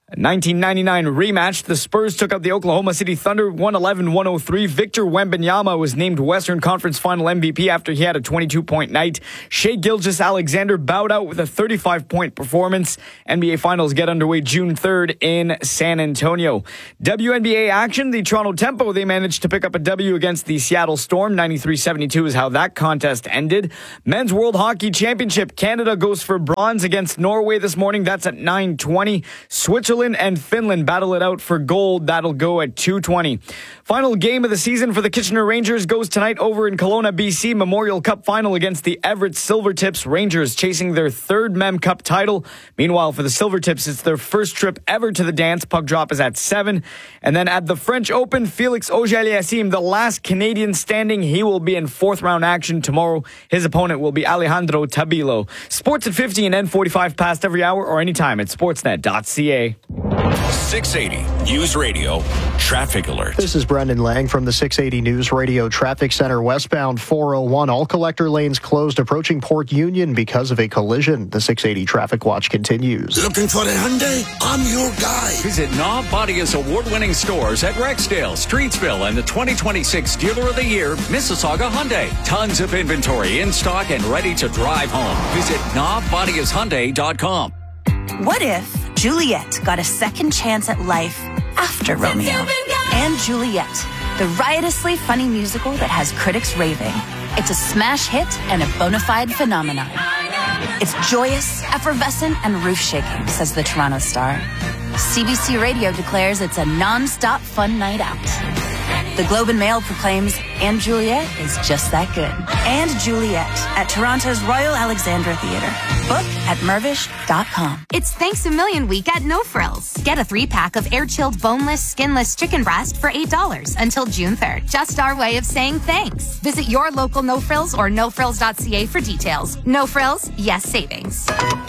nineteen ninety-nine rematch. The Spurs took out the Oklahoma City Thunder one eleven to one oh three. Victor Wembanyama was named Western Conference Final M V P after he had a twenty-two point night. Shai Gilgeous-Alexander bowed out with a thirty-five point performance. N B A Finals get underway June third in San Antonio. W N B A action. The Toronto Tempo, they managed to pick up a W against the Seattle Storm. ninety-three seventy-two is how that contest ended. Men's World Hockey Championship. Canada goes for bronze against Norway this morning. That's at nine twenty. Switzerland and Finland battle it out for gold. That'll go at two twenty. Final game of the season for the Kitchener Rangers goes tonight over in Kelowna, B C. Memorial Cup final against the Everett Silvertips. Rangers chasing their third Mem Cup title. Meanwhile, for the Silvertips, it's their first trip ever to the dance. Puck drop is at seven. And then at the French Open, Felix Auger-Aliassime, the last Canadian standing, he will be in fourth round action tomorrow. His opponent will be Alejandro Tabilo. Sports at fifty and N forty-five past every hour or anytime at sportsnet dot c a. six eighty News Radio Traffic Alert. This is Brendan Lang from the six eighty News Radio Traffic Center. Westbound four oh one, all collector lanes closed approaching Port Union because of a collision. The six eighty Traffic Watch continues. Looking for a Hyundai? I'm your guy. Visit Knob Bodia's award-winning stores at Rexdale, Streetsville, and the twenty twenty-six Dealer of the Year, Mississauga Hyundai. Tons of inventory in stock and ready to drive home. Visit knob bodias hyundai dot com. What if Juliet got a second chance at life after Romeo? And Juliet, the riotously funny musical that has critics raving. It's a smash hit and a bona fide phenomenon. It's joyous, effervescent, and roof-shaking, says the Toronto Star. C B C Radio declares it's a non-stop fun night out. The Globe and Mail proclaims, and Juliet is just that good. And Juliet at Toronto's Royal Alexandra Theatre. Book at mervish dot com. It's Thanks a Million week at No Frills. Get a three-pack of air-chilled, boneless, skinless chicken breast for eight dollars until June third. Just our way of saying thanks. Visit your local No Frills or no frills dot c a for details. No Frills, yes savings.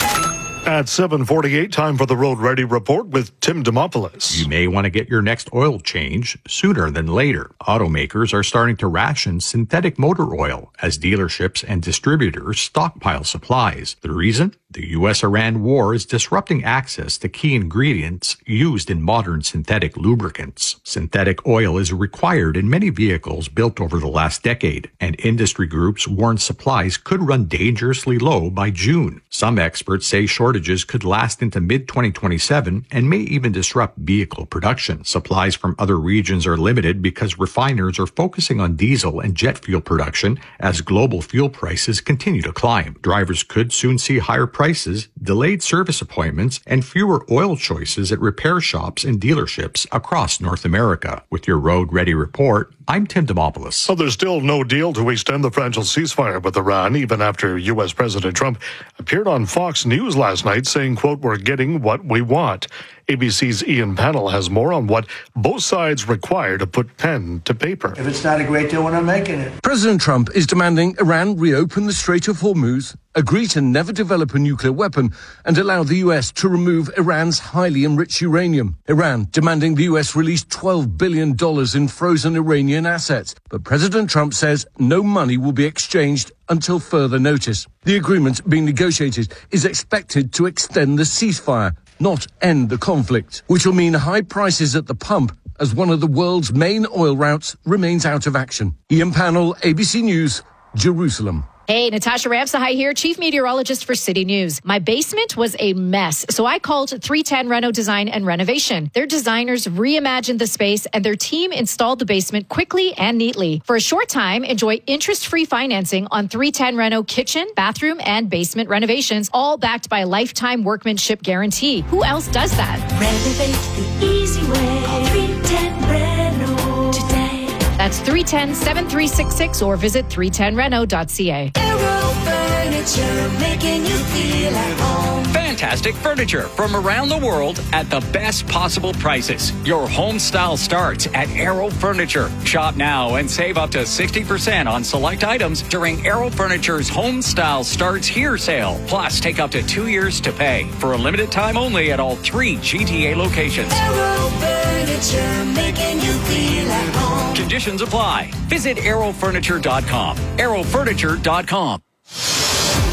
At seven forty-eight, time for the Road Ready Report with Tim Demopoulos. You may want to get your next oil change sooner than later. Automakers are starting to ration synthetic motor oil as dealerships and distributors stockpile supplies. The reason? The U S Iran war is disrupting access to key ingredients used in modern synthetic lubricants. Synthetic oil is required in many vehicles built over the last decade, and industry groups warn supplies could run dangerously low by June. Some experts say shortages could last into mid twenty twenty-seven and may even disrupt vehicle production. Supplies from other regions are limited because refiners are focusing on diesel and jet fuel production as global fuel prices continue to climb. Drivers could soon see higher prices, delayed service appointments, and fewer oil choices at repair shops and dealerships across North America. With your Road Ready Report, I'm Tim Demopoulos. So there's still no deal to extend the fragile ceasefire with Iran, even after U S President Trump appeared on Fox News last night saying, quote, "We're getting what we want." A B C's Ian Pannell has more on what both sides require to put pen to paper. If it's not a great deal, we're not making it. President Trump is demanding Iran reopen the Strait of Hormuz, agree to never develop a nuclear weapon, and allow the U S to remove Iran's highly enriched uranium. Iran demanding the U S release twelve billion dollars in frozen Iranian assets. But President Trump says no money will be exchanged until further notice. The agreement being negotiated is expected to extend the ceasefire, not end the conflict, which will mean high prices at the pump as one of the world's main oil routes remains out of action. Ian Pannell, A B C News, Jerusalem. Hey, Natasha Ramsahai here, Chief Meteorologist for City News. My basement was a mess, so I called three ten Reno Design and Renovation. Their designers reimagined the space, and their team installed the basement quickly and neatly. For a short time, enjoy interest-free financing on three ten Reno kitchen, bathroom, and basement renovations, all backed by a lifetime workmanship guarantee. Who else does that? Renovate the easy way. Call three ten Reno today. That's three one zero, seven three six six or visit three ten reno dot c a. Aero Furniture, making you feel at home. Fantastic furniture from around the world at the best possible prices. Your home style starts at Aero Furniture. Shop now and save up to sixty percent on select items during Aero Furniture's Home Style Starts Here sale. Plus, take up to two years to pay for a limited time only at all three G T A locations. Aero Furniture, making you feel at home. Conditions apply. Visit aero furniture dot com. aero furniture dot com.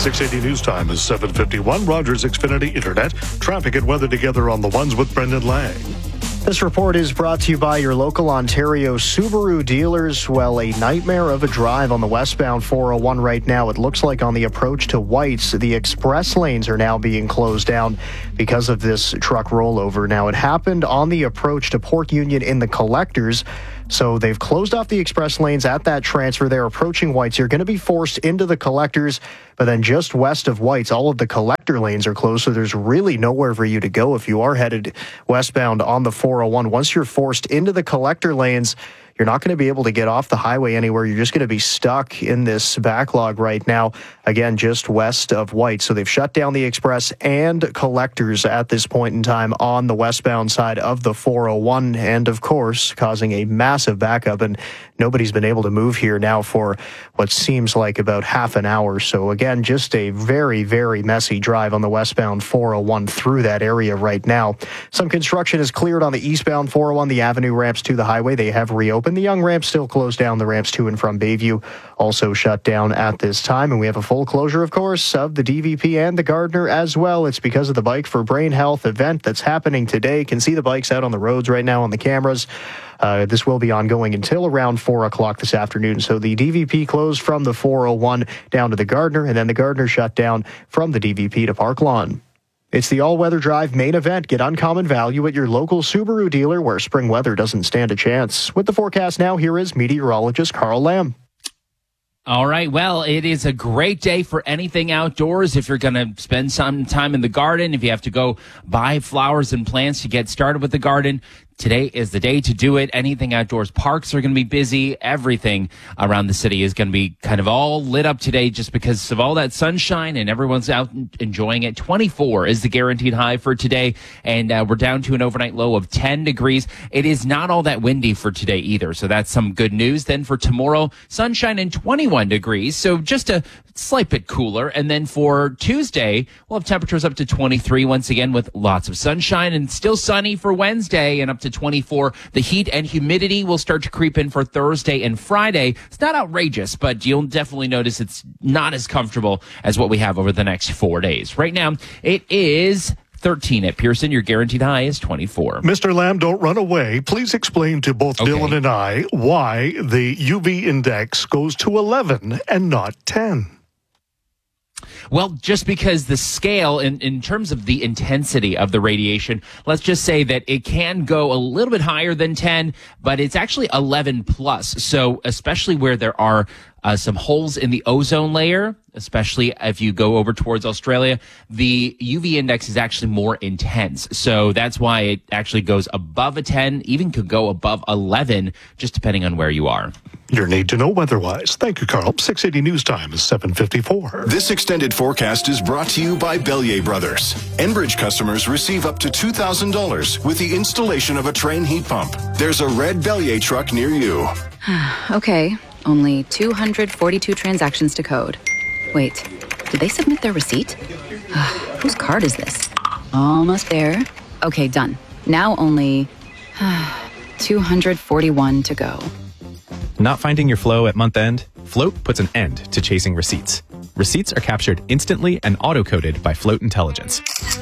six eighty News Time is seven fifty-one. Rogers Xfinity Internet. Traffic and weather together on the ones with Brendan Lang. This report is brought to you by your local Ontario Subaru dealers. Well, a nightmare of a drive on the westbound four oh one right now. It looks like on the approach to White's, the express lanes are now being closed down because of this truck rollover. Now, it happened on the approach to Port Union in the collectors. So they've closed off the express lanes at that transfer. They're approaching White's. You're going to be forced into the collectors, but then just west of White's, all of the collector lanes are closed, so there's really nowhere for you to go if you are headed westbound on the four oh one. Once you're forced into the collector lanes, you're not going to be able to get off the highway anywhere. You're just going to be stuck in this backlog right now, again, just west of White. So they've shut down the express and collectors at this point in time on the westbound side of the four oh one, and of course, causing a massive backup. And nobody's been able to move here now for what seems like about half an hour. So again, just a very, very messy drive on the westbound four oh one through that area right now. Some construction is cleared on the eastbound four oh one, the avenue ramps to the highway. They have reopened. The young ramps still closed down. The ramps to and from Bayview also shut down at this time. And we have a full closure, of course, of the D V P and the Gardner as well. It's because of the Bike for Brain Health event that's happening today. You can see the bikes out on the roads right now on the cameras. Uh, this will be ongoing until around four o'clock this afternoon. So the D V P closed from the four oh one down to the Gardner, and then the Gardner shut down from the D V P to Park Lawn. It's the all-weather drive main event. Get uncommon value at your local Subaru dealer where spring weather doesn't stand a chance. With the forecast now, here is meteorologist Carl Lamb. All right. Well, it is a great day for anything outdoors. If you're going to spend some time in the garden, if you have to go buy flowers and plants to get started with the garden, today is the day to do it. Anything outdoors. Parks are going to be busy. Everything around the city is going to be kind of all lit up today just because of all that sunshine and everyone's out enjoying it. twenty-four is the guaranteed high for today, and uh, we're down to an overnight low of ten degrees. It is not all that windy for today either, so that's some good news. Then for tomorrow, sunshine and twenty-one degrees, so just a slight bit cooler. And then for Tuesday, we'll have temperatures up to twenty-three once again with lots of sunshine, and still sunny for Wednesday and up to twenty-four. The heat and humidity will start to creep in for Thursday and Friday. It's not outrageous, but you'll definitely notice it's not as comfortable as what we have over the next four days. Right now, it is thirteen at Pearson. Your guaranteed high is twenty-four. Mister Lamb, don't run away. Please explain to both Okay. Dylan and I why the U V index goes to eleven and not ten. Well, just because the scale in, in terms of the intensity of the radiation, let's just say that it can go a little bit higher than ten, but it's actually eleven plus. So especially where there are uh, some holes in the ozone layer, especially if you go over towards Australia, the U V index is actually more intense. So that's why it actually goes above a ten, even could go above eleven, just depending on where you are. Your need to know weather-wise. Thank you, Carl. six eighty News Time is seven fifty-four. This extended forecast is brought to you by Bellier Brothers. Enbridge customers receive up to two thousand dollars with the installation of a Train heat pump. There's a red Bellier truck near you. Okay, only two hundred forty-two transactions to code. Wait, did they submit their receipt? Whose card is this? Almost there. Okay, done. Now only two hundred forty-one to go. Not finding your flow at month end? Float puts an end to chasing receipts. Receipts are captured instantly and auto-coded by Float Intelligence.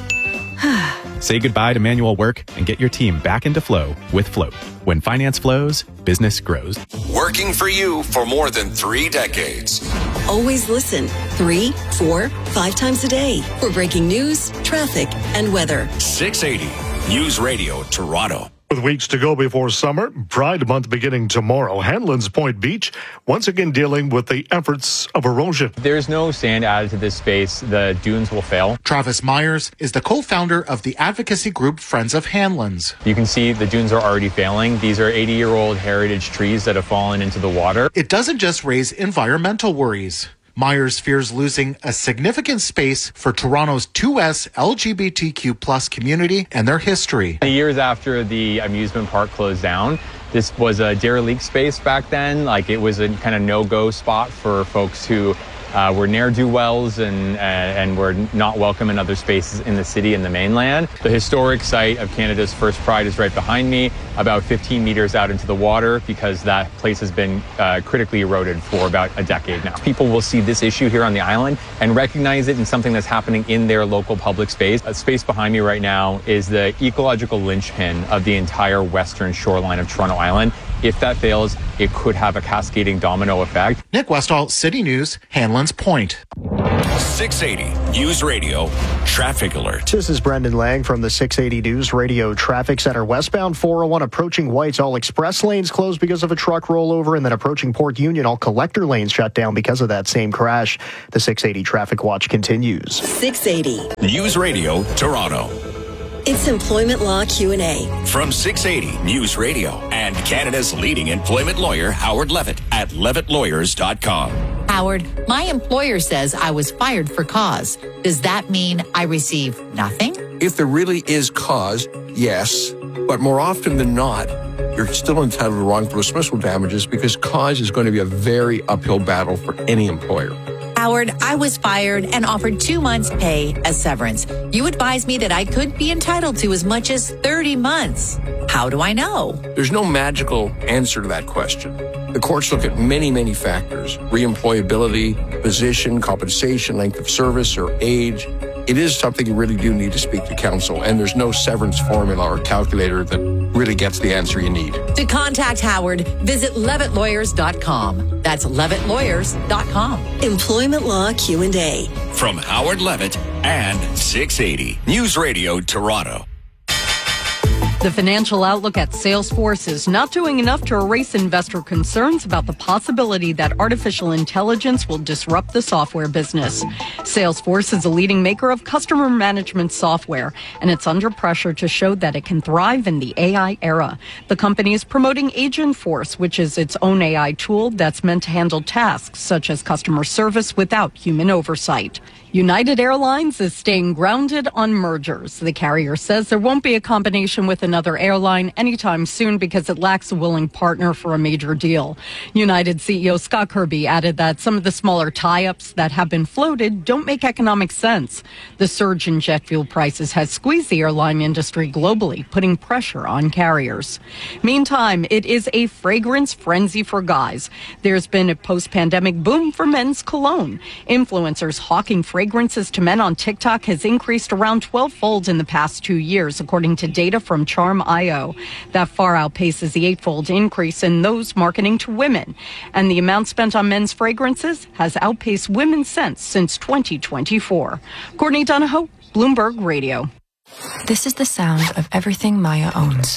Say goodbye to manual work and get your team back into flow with Float. When finance flows, business grows. Working for you for more than three decades. Always listen three, four, five times a day for breaking news, traffic, and weather. six eighty News Radio Toronto. With weeks to go before summer, Pride Month beginning tomorrow, Hanlon's Point Beach once again dealing with the efforts of erosion. There's no sand added to this space. The dunes will fail. Travis Myers is the co-founder of the advocacy group Friends of Hanlon's. You can see the dunes are already failing. These are eighty-year-old heritage trees that have fallen into the water. It doesn't just raise environmental worries. Myers fears losing a significant space for Toronto's two S L G B T Q plus community and their history. The years after the amusement park closed down, this was a derelict space back then. Like, it was a kind of no-go spot for folks who uh, we're ne'er-do-wells and, uh, and we're not welcome in other spaces in the city and the mainland. The historic site of Canada's First Pride is right behind me, about fifteen meters out into the water, because that place has been uh, critically eroded for about a decade now. People will see this issue here on the island and recognize it in something that's happening in their local public space. A space behind me right now is the ecological linchpin of the entire western shoreline of Toronto Island. If that fails, it could have a cascading domino effect. Nick Westall, City News, Hanlon's Point. six eighty News Radio Traffic Alert. This is Brendan Lang from the six eighty News Radio Traffic Center. Westbound four oh one approaching White's, all express lanes closed because of a truck rollover, and then approaching Port Union, all collector lanes shut down because of that same crash. The six eighty Traffic Watch continues. six eighty News Radio Toronto. It's Employment Law Q and A. From six eighty News Radio and Canada's leading employment lawyer, Howard Levitt, at levitt lawyers dot com. Howard, my employer says I was fired for cause. Does that mean I receive nothing? If there really is cause, yes. But more often than not, you're still entitled to wrongful dismissal damages because cause is going to be a very uphill battle for any employer. Howard, I was fired and offered two months' pay as severance. You advised me that I could be entitled to as much as thirty months. How do I know? There's no magical answer to that question. The courts look at many, many factors: reemployability, position, compensation, length of service, or age. It is something you really do need to speak to counsel, and there's no severance formula or calculator that really gets the answer you need. To contact Howard, visit levitt lawyers dot com. That's levitt lawyers dot com. Employment Law Q and A. From Howard Levitt and six eighty News Radio Toronto. The financial outlook at Salesforce is not doing enough to erase investor concerns about the possibility that artificial intelligence will disrupt the software business. Salesforce is a leading maker of customer management software, and it's under pressure to show that it can thrive in the A I era. The company is promoting Agentforce, which is its own A I tool that's meant to handle tasks such as customer service without human oversight. United Airlines is staying grounded on mergers. The carrier says there won't be a combination with another airline anytime soon because it lacks a willing partner for a major deal. United C E O Scott Kirby added that some of the smaller tie-ups that have been floated don't make economic sense. The surge in jet fuel prices has squeezed the airline industry globally, putting pressure on carriers. Meantime, it is a fragrance frenzy for guys. There's been a post-pandemic boom for men's cologne. Influencers hawking fragrances Fragrances to men on TikTok has increased around twelve-fold in the past two years, according to data from Charm dot I O. That far outpaces the eight-fold increase in those marketing to women. And the amount spent on men's fragrances has outpaced women's scents since twenty twenty-four. Courtney Donahoe, Bloomberg Radio. This is the sound of everything Maya owns.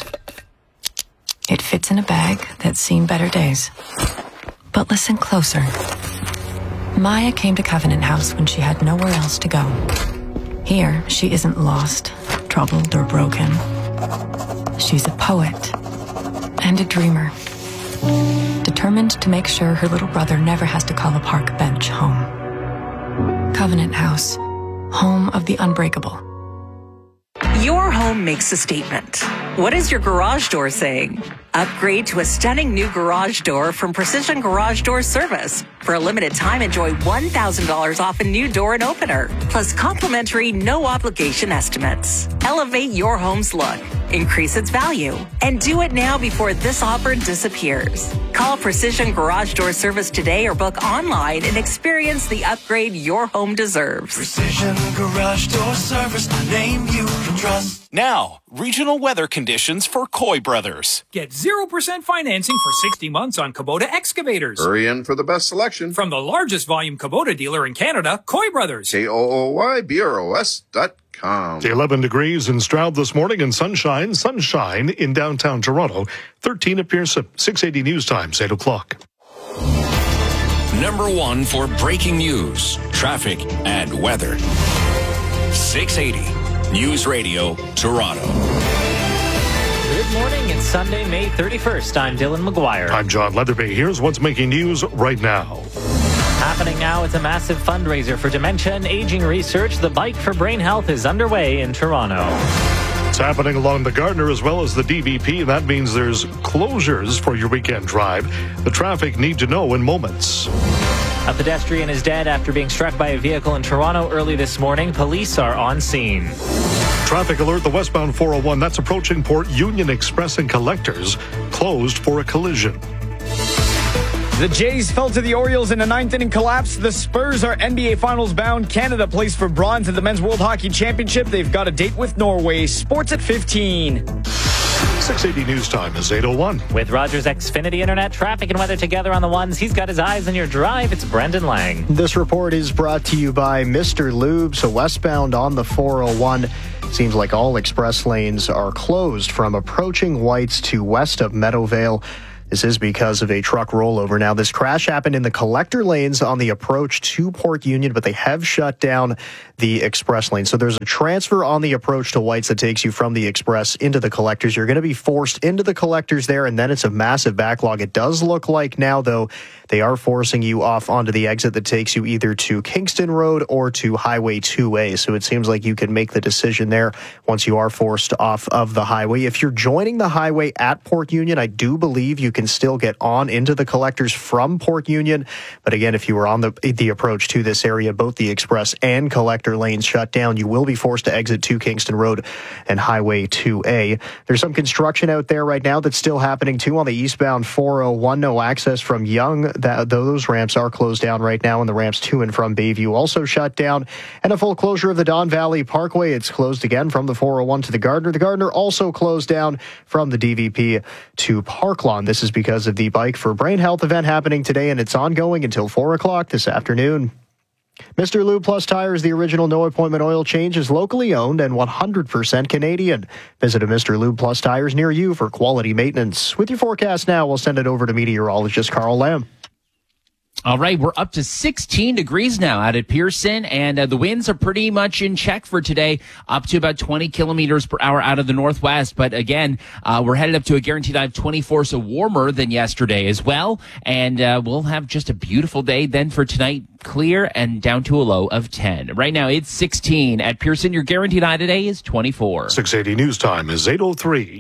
It fits in a bag that's seen better days. But listen closer. Maya came to Covenant House when she had nowhere else to go. Here, she isn't lost, troubled, or broken. She's a poet and a dreamer, determined to make sure her little brother never has to call a park bench home. Covenant House, home of the unbreakable. Your home makes a statement. What is your garage door saying? Upgrade to a stunning new garage door from Precision Garage Door Service. For a limited time, enjoy one thousand dollars off a new door and opener, plus complimentary no-obligation estimates. Elevate your home's look, increase its value, and do it now before this offer disappears. Call Precision Garage Door Service today or book online and experience the upgrade your home deserves. Precision Garage Door Service, a name you can trust. Now, regional weather conditions for Coy Brothers. Get zero percent financing for sixty months on Kubota excavators. Hurry in for the best selection. From the largest volume Kubota dealer in Canada, Coy Brothers. K O O Y B R O S dot com. eleven degrees in Stroud this morning and sunshine, sunshine in downtown Toronto. thirteen at Pearson. six eighty News Times, eight o'clock. Number one for breaking news, traffic, and weather. six eighty News Radio Toronto. Good morning. It's Sunday, May thirty-first. I'm Dylan McGuire. I'm John Leatherby. Here's what's making news right now. Happening now, it's a massive fundraiser for dementia and aging research. The Bike for Brain Health is underway in Toronto. It's happening along the Gardiner as well as the D V P. That means there's closures for your weekend drive. The traffic need to know in moments. A pedestrian is dead after being struck by a vehicle in Toronto early this morning. Police are on scene. Traffic alert, the westbound four oh one, that's approaching Port Union Express and Collectors, closed for a collision. The Jays fell to the Orioles in a ninth inning collapse. The Spurs are N B A Finals bound. Canada plays for bronze at the Men's World Hockey Championship. They've got a date with Norway. Sports at fifteen. six eighty News Time is eight oh one. With Rogers Xfinity Internet, traffic and weather together on the ones. He's got his eyes on your drive. It's Brendan Lang. This report is brought to you by Mister Lube. So westbound on the four oh one. Seems like all express lanes are closed from approaching Whites to west of Meadowvale. This is because of a truck rollover. Now, this crash happened in the collector lanes on the approach to Port Union, but they have shut down the express lane. So there's a transfer on the approach to Whites that takes you from the express into the collectors. You're going to be forced into the collectors there, and then it's a massive backlog. It does look like now, though, they are forcing you off onto the exit that takes you either to Kingston Road or to Highway two A. So it seems like you can make the decision there once you are forced off of the highway. If you're joining the highway at Port Union, I do believe you can still get on into the collectors from Port Union. But again, if you were on the the approach to this area, both the express and collector lanes shut down, you will be forced to exit to Kingston Road and Highway two A. There's some construction out there right now that's still happening too on the eastbound four oh one. No access from Yonge. That, those ramps are closed down right now, and the ramps to and from Bayview also shut down. And a full closure of the Don Valley Parkway. It's closed again from the four oh one to the Gardner. The Gardner also closed down from the D V P to Parklawn. This is because of the Bike for Brain Health event happening today, and it's ongoing until four o'clock this afternoon. Mister Lube Plus Tires, the original no-appointment oil change, is locally owned and one hundred percent Canadian. Visit a Mister Lube Plus Tires near you for quality maintenance. With your forecast now, we'll send it over to meteorologist Carl Lamb. All right, we're up to sixteen degrees now out at Pearson, and uh, the winds are pretty much in check for today, up to about twenty kilometers per hour out of the northwest. But again, uh, we're headed up to a guaranteed high of twenty-four, so warmer than yesterday as well. And uh, we'll have just a beautiful day then for tonight, clear and down to a low of ten. Right now, it's sixteen at Pearson. Your guaranteed high today is twenty-four. six eighty News Time is eight oh three.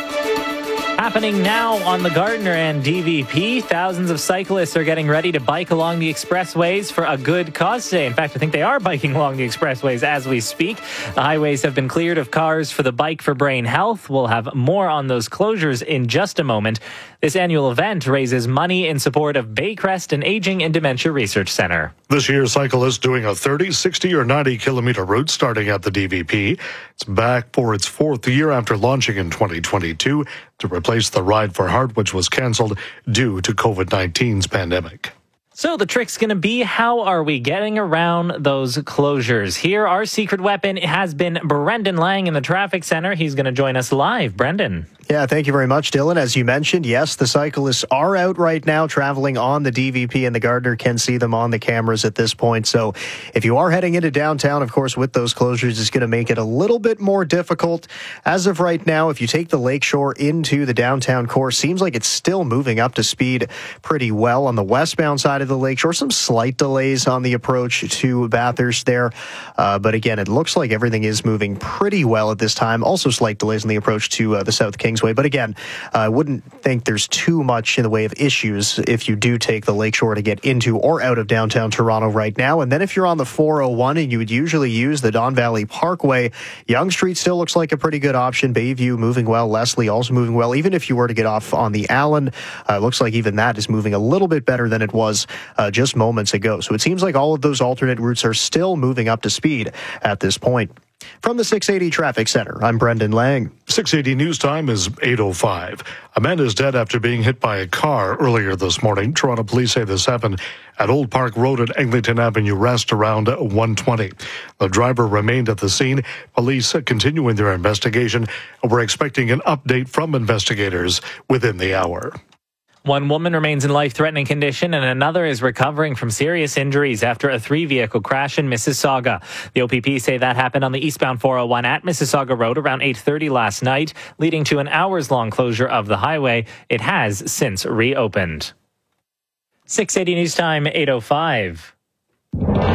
Happening now on the Gardner and D V P, thousands of cyclists are getting ready to bike along the expressways for a good cause today. In fact, I think they are biking along the expressways as we speak. The highways have been cleared of cars for the Bike for Brain Health. We'll have more on those closures in just a moment. This annual event raises money in support of Baycrest and Aging and Dementia Research Center. This year, cyclists doing a thirty, sixty, or ninety kilometer route starting at the D V P. It's back for its fourth year after launching in twenty twenty-two to replace the Ride for Heart, which was canceled due to COVID nineteen's pandemic. So the trick's going to be, how are we getting around those closures? Here, our secret weapon has been Brendan Lang in the traffic center. He's going to join us live. Brendan. Yeah, thank you very much, Dylan. As you mentioned, yes, the cyclists are out right now traveling on the D V P, and the Gardner can see them on the cameras at this point. So if you are heading into downtown, of course, with those closures, it's going to make it a little bit more difficult. As of right now, if you take the Lakeshore into the downtown core, seems like it's still moving up to speed pretty well on the westbound side of the Lakeshore. Some slight delays on the approach to Bathurst there. Uh, but again, it looks like everything is moving pretty well at this time. Also slight delays on the approach to uh, the South Kingsway. But again, uh, I wouldn't think there's too much in the way of issues if you do take the Lakeshore to get into or out of downtown Toronto right now. And then if you're on the four oh one and you would usually use the Don Valley Parkway, Yonge Street still looks like a pretty good option. Bayview moving well. Leslie also moving well. Even if you were to get off on the Allen, uh, looks like even that is moving a little bit better than it was uh, just moments ago. So it seems like all of those alternate routes are still moving up to speed at this point. From the six eighty Traffic Center, I'm Brendan Lang. six eighty News Time is eight oh five. A man is dead after being hit by a car earlier this morning. Toronto police say this happened at Old Park Road at Eglinton Avenue West around one twenty. The driver remained at the scene. Police continuing their investigation, and we're expecting an update from investigators within the hour. One woman remains in life-threatening condition and another is recovering from serious injuries after a three-vehicle crash in Mississauga. The O P P say that happened on the eastbound four oh one at Mississauga Road around eight thirty last night, leading to an hours-long closure of the highway. It has since reopened. six eighty News Time, eight oh five.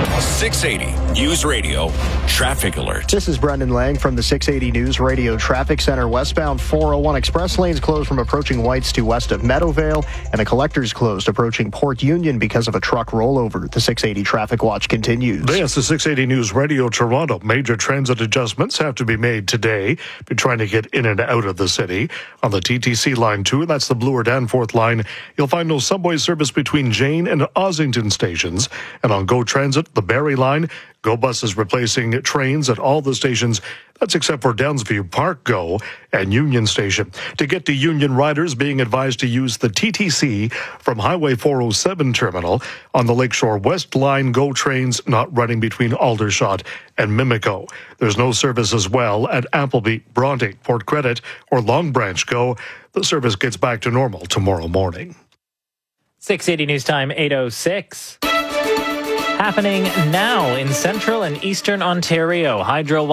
six eighty News Radio Traffic Alert. This is Brendan Lang from the six eighty News Radio Traffic Center. Westbound four oh one express lanes closed from approaching Whites to west of Meadowvale, and a collector's closed approaching Port Union because of a truck rollover. The six eighty Traffic Watch continues. This is six eighty News Radio Toronto. Major transit adjustments have to be made today. Be trying to get in and out of the city. On the T T C line two, that's the Bloor Danforth line, you'll find no subway service between Jane and Ossington stations. And on GO Transit, the Barrie line, GO Bus is replacing trains at all the stations. That's except for Downsview Park GO and Union Station. To get to Union, riders being advised to use the T T C from Highway four oh seven terminal. On the Lakeshore West line, GO trains not running between Aldershot and Mimico. There's no service as well at Appleby, Bronte, Port Credit, or Long Branch GO. The service gets back to normal tomorrow morning. six eighty News Time, eight oh six. Happening now in central and eastern Ontario. Hydro